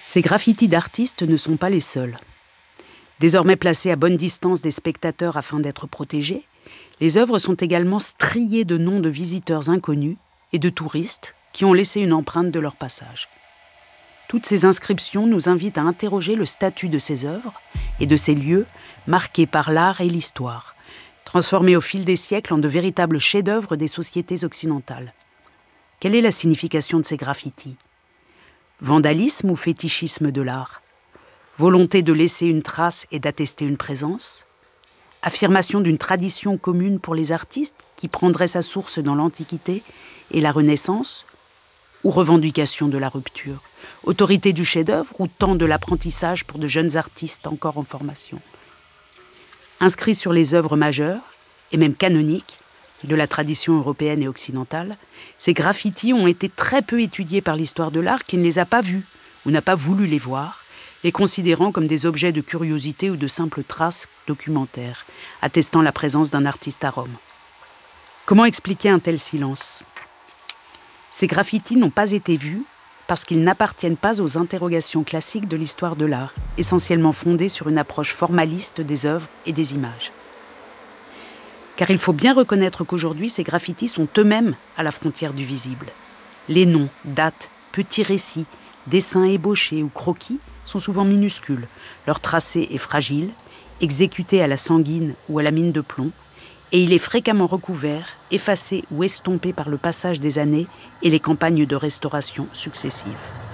Ces graffitis d'artistes ne sont pas les seuls. Désormais placées à bonne distance des spectateurs afin d'être protégées, les œuvres sont également striées de noms de visiteurs inconnus et de touristes qui ont laissé une empreinte de leur passage. Toutes ces inscriptions nous invitent à interroger le statut de ces œuvres et de ces lieux marqués par l'art et l'histoire, transformés au fil des siècles en de véritables chefs-d'œuvre des sociétés occidentales. Quelle est la signification de ces graffitis ? Vandalisme ou fétichisme de l'art ? Volonté de laisser une trace et d'attester une présence ? Affirmation d'une tradition commune pour les artistes qui prendrait sa source dans l'Antiquité et la Renaissance ? Ou revendication de la rupture ? Autorité du chef-d'œuvre ou temps de l'apprentissage pour de jeunes artistes encore en formation ? Inscrits sur les œuvres majeures, et même canoniques, de la tradition européenne et occidentale, ces graffitis ont été très peu étudiés par l'histoire de l'art qui ne les a pas vus ou n'a pas voulu les voir, les considérant comme des objets de curiosité ou de simples traces documentaires, attestant la présence d'un artiste à Rome. Comment expliquer un tel silence ? Ces graffitis n'ont pas été vus parce qu'ils n'appartiennent pas aux interrogations classiques de l'histoire de l'art, essentiellement fondées sur une approche formaliste des œuvres et des images. Car il faut bien reconnaître qu'aujourd'hui, ces graffitis sont eux-mêmes à la frontière du visible. Les noms, dates, petits récits, dessins ébauchés ou croquis sont souvent minuscules, leur tracé est fragile, exécuté à la sanguine ou à la mine de plomb, et il est fréquemment recouvert, effacé ou estompé par le passage des années et les campagnes de restauration successives.